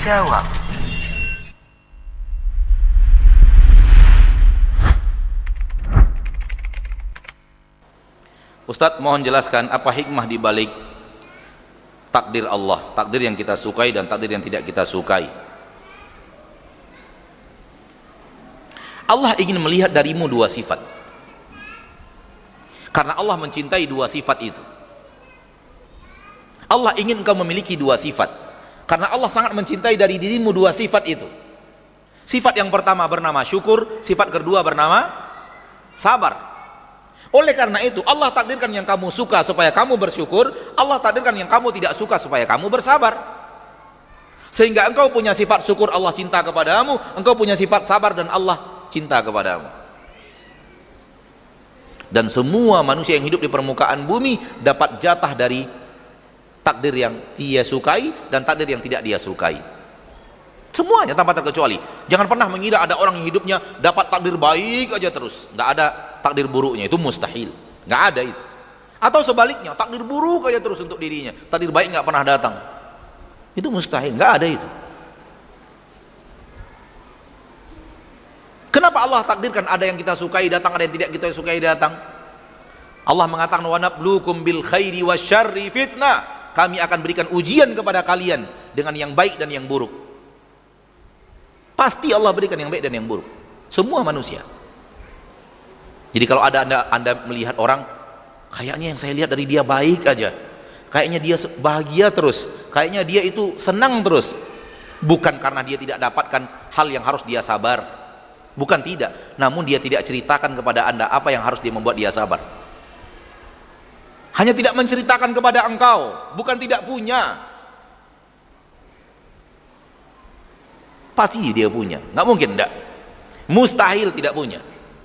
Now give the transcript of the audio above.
menjawab. Ustadz, mohon jelaskan apa hikmah di balik takdir Allah, takdir yang kita sukai dan takdir yang tidak kita sukai. Allah ingin melihat darimu dua sifat, karena Allah mencintai dua sifat itu. Allah ingin engkau memiliki dua sifat, karena Allah sangat mencintai dari dirimu dua sifat itu. Sifat yang pertama bernama syukur, sifat kedua bernama sabar. Oleh karena itu Allah takdirkan yang kamu suka supaya kamu bersyukur, Allah takdirkan yang kamu tidak suka supaya kamu bersabar. Sehingga engkau punya sifat syukur, Allah cinta kepadamu, engkau punya sifat sabar dan Allah cinta kepadamu. Dan semua manusia yang hidup di permukaan bumi dapat jatah dari takdir yang dia sukai dan takdir yang tidak dia sukai. Semuanya tanpa terkecuali. Jangan pernah mengira ada orang yang hidupnya dapat takdir baik aja terus, nggak ada takdir buruknya, itu mustahil, nggak ada itu. Atau sebaliknya, takdir buruk aja terus untuk dirinya, takdir baik nggak pernah datang, itu mustahil, nggak ada itu. Kenapa Allah takdirkan ada yang kita sukai datang, ada yang tidak kita sukai datang? Allah mengatakan wa nabluukum bil khairi wasyarri fitnah, kami akan berikan ujian kepada kalian dengan yang baik dan yang buruk. Pasti Allah berikan yang baik dan yang buruk, semua manusia. Jadi kalau ada anda melihat orang, kayaknya yang saya lihat dari dia baik aja, kayaknya dia bahagia terus, kayaknya dia itu senang terus, bukan karena dia tidak dapatkan hal yang harus dia sabar, bukan tidak, namun dia tidak ceritakan kepada anda apa yang harus dia membuat dia sabar. Hanya tidak menceritakan kepada engkau, bukan tidak punya, pasti dia punya, nggak mungkin enggak, mustahil tidak punya.